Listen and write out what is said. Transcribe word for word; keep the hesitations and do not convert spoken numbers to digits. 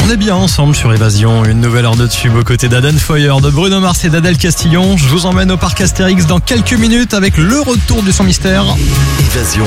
On est bien ensemble sur Évasion, une nouvelle heure de tube aux côtés d'Aden Foyer, de Bruno Mars et d'Adèle Castillon. Je vous emmène au parc Astérix dans quelques minutes avec le retour du son mystère. Évasion,